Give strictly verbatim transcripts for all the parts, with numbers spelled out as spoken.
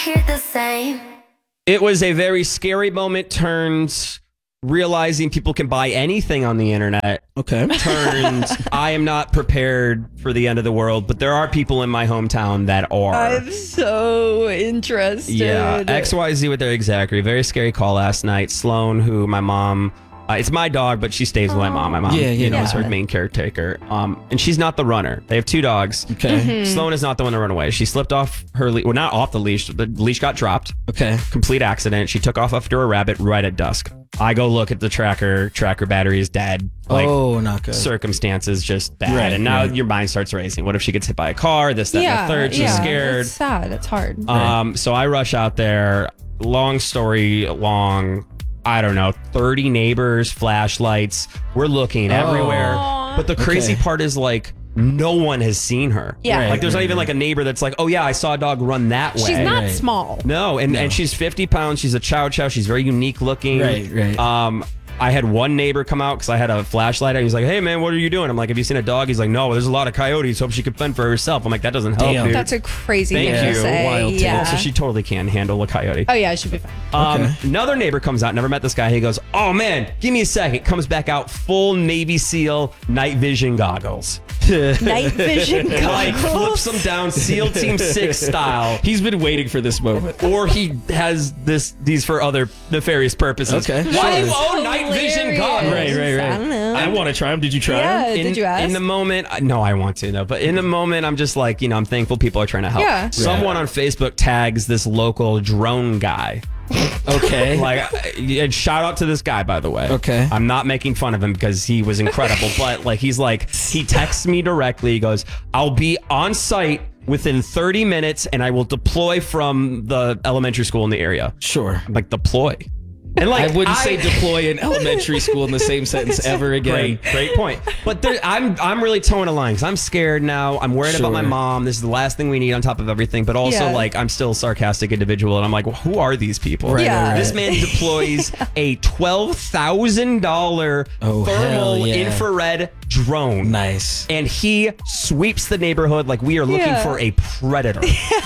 hear the same. It was a very scary moment, turned realizing people can buy anything on the internet. Okay. Turned, I am not prepared for the end of the world, but there are people in my hometown that are. I'm so interested. Yeah, X Y Z with their exactly. Very scary call last night. Sloan, who my mom, uh, it's my dog, but she stays with my mom. My mom, Yeah, yeah, you know, yeah. is her main caretaker. Um, and she's not the runner. They have two dogs. Okay. Mm-hmm. Sloan is not the one to run away. She slipped off her leash. Well, not off the leash. The leash got dropped. Okay. Complete accident. She took off after a rabbit right at dusk. I go look at the tracker. Tracker battery is dead. Like, oh, not good. circumstances just bad. Right, and now right. your mind starts racing. What if she gets hit by a car? This, that, yeah, and the third. She's yeah, scared. It's sad. It's hard. Um, so I rush out there. Long story long. I don't know. thirty neighbors, flashlights. We're looking everywhere. Aw. But the crazy Okay. part is like no one has seen her. Yeah. Like there's not Right, even right. like a neighbor that's like, oh yeah, I saw a dog run that way. She's not Right. small. No, and, No. and she's fifty pounds. She's a chow chow. She's very unique looking. Right, right. Um, I had one neighbor come out because I had a flashlight. He was like, hey, man, what are you doing? I'm like, have you seen a dog? He's like, no, there's a lot of coyotes. Hope she can fend for herself. I'm like, that doesn't help, Damn. dude. That's a crazy Thank thing you. to say. Wild take. yeah. So she totally can handle a coyote. oh yeah, it should be fine. Um, Okay. Another neighbor comes out, never met this guy. He goes, oh, man, give me a second. Comes back out, full Navy SEAL night vision goggles. Night vision Like, flips goggles. them down SEAL Team six style. He's been waiting for this moment. Or he has this these for other nefarious purposes. Okay. Why do you That's own night vision hilarious. goggles? Right, right, right. I don't know. I want to try him. Did you try Yeah. him? In, Did you ask? in the moment, no, I want to, no. But in the moment, I'm just like, you know, I'm thankful people are trying to help. Yeah. Someone on Facebook tags this local drone guy. Okay. Like, and shout out to this guy, by the way. Okay. I'm not making fun of him because he was incredible, but like, he's like, he texts me directly. He goes, I'll be on site within thirty minutes and I will deploy from the elementary school in the area. Sure. I'm like, deploy. And like, I wouldn't say deploy in elementary school in the same sentence ever again. Great, great point. But there, I'm I'm really towing a line because I'm scared now. I'm worried about my Sure. mom. This is the last thing we need on top of everything. But also, Yeah. like, I'm still a sarcastic individual, and I'm like, well, who are these people? Right, Yeah. right, right. This man deploys a twelve thousand dollar Oh, hell thermal yeah. infrared drone. Nice. And he sweeps the neighborhood like we are looking Yeah. for a predator.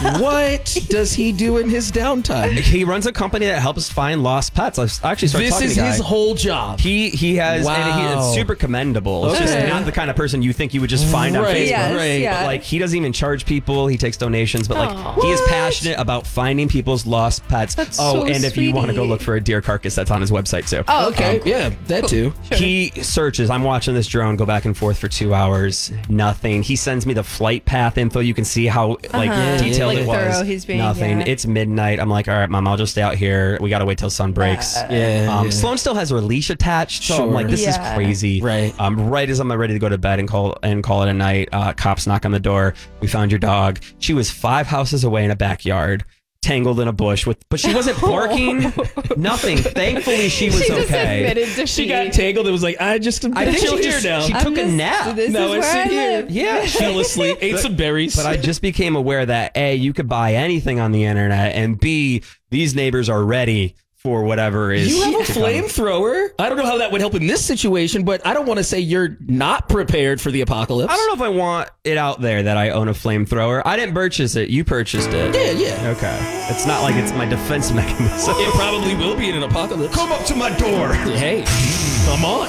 What does he do in his downtime? He runs a company that helps find lost pets. I actually started This talking is to the guy. his whole job. He he has and he, Wow. it's super commendable. It's Okay. just not the kind of person you think you would just find on Right, Facebook. Yes, right. yeah. But like he doesn't even charge people. He takes donations, but like Aw. he is What? passionate about finding people's lost pets. That's oh, so and if you want to go sweetie. look for a deer carcass, that's on his website too. Oh, Okay. okay. Yeah, that too. Sure. He searches. I'm watching this drone go back and forth for two hours. Nothing. He sends me the flight path info. You can see how like Uh-huh. detailed Like it was. thorough he's being, Nothing. yeah. It's midnight. I'm like, all right, mom, I'll just stay out here. We got to wait till sun breaks. Yeah. Um, yeah. Sloan still has her leash attached, so I'm Sure. like, this Yeah. is crazy. Right. Um, right as I'm ready to go to bed and call and call it a night, uh, cops knock on the door. We found your dog. She was five houses away in a backyard, tangled in a bush with, but she wasn't barking. Nothing. Thankfully, she was She just okay. admitted defeat. She got tangled. It was like, I just am I think chill she here just now. she I'm took a just- nap. This No, is I where sit I here. live. Yeah. Fell asleep, ate some berries. But I just became aware that A, you could buy anything on the internet, and B, these neighbors are ready for whatever is. You have a to come. flamethrower? I don't know how that would help in this situation, but I don't want to say you're not prepared for the apocalypse. I don't know if I want it out there that I own a flamethrower. I didn't purchase it. You purchased it. Yeah, yeah. Okay. It's not like it's my defense mechanism. It probably will be in an apocalypse. Come up to my door. Hey, come on.